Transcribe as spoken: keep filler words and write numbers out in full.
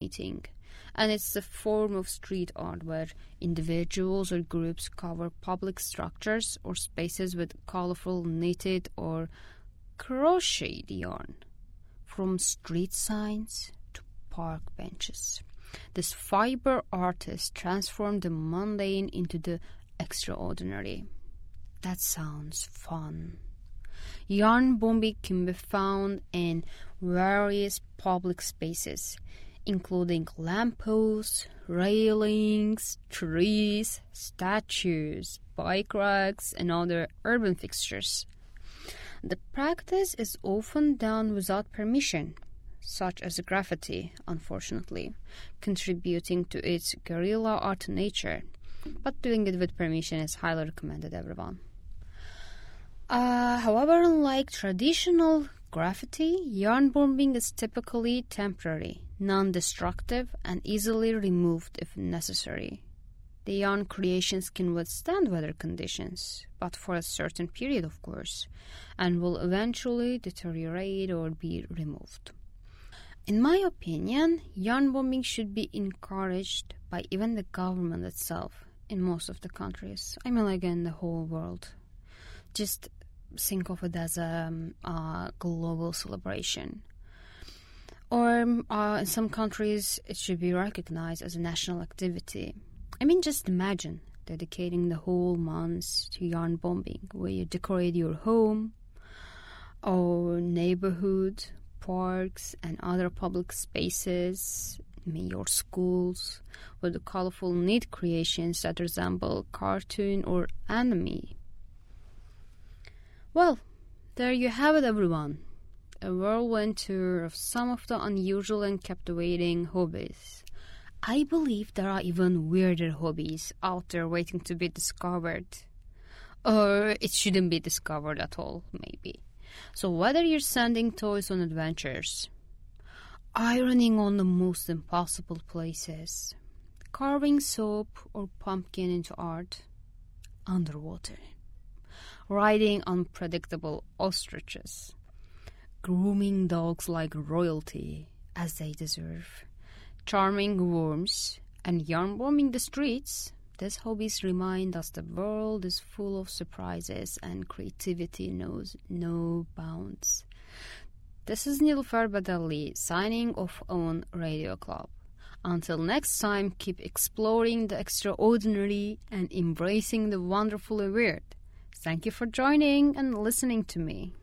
fascinating. And it's a form of street art where individuals or groups cover public structures or spaces with colorful knitted or crocheted yarn, from street signs to park benches. This fiber artist transformed the mundane into the extraordinary. That sounds fun. Yarn bombing can be found in various public spaces, including lampposts, railings, trees, statues, bike racks, and other urban fixtures. The practice is often done without permission, such as graffiti, unfortunately, contributing to its guerrilla art nature. But doing it with permission is highly recommended, everyone. Uh, however, unlike traditional graffiti, yarn bombing is typically temporary, non-destructive, and easily removed if necessary. The yarn creations can withstand weather conditions, but for a certain period, of course, and will eventually deteriorate or be removed. In my opinion, yarn bombing should be encouraged by even the government itself in most of the countries. I mean, like in the whole world. Just think of it as a um, uh, global celebration. Or uh, in some countries, it should be recognized as a national activity. I mean, just imagine dedicating the whole month to yarn bombing, where you decorate your home or neighborhood, parks, and other public spaces, maybe your schools, with the colorful knit creations that resemble cartoon or anime. Well, there you have it, everyone. A whirlwind tour of some of the unusual and captivating hobbies. I believe there are even weirder hobbies out there waiting to be discovered. Or it shouldn't be discovered at all, maybe. So whether you're sending toys on adventures, ironing on the most impossible places, carving soap or pumpkin into art, underwater, riding unpredictable ostriches, grooming dogs like royalty, as they deserve, charming worms, and yarn bombing the streets, these hobbies remind us the world is full of surprises and creativity knows no bounds. This is Nilüfer Badali signing off on Radio Club. Until next time, keep exploring the extraordinary and embracing the wonderfully weird. Thank you for joining and listening to me.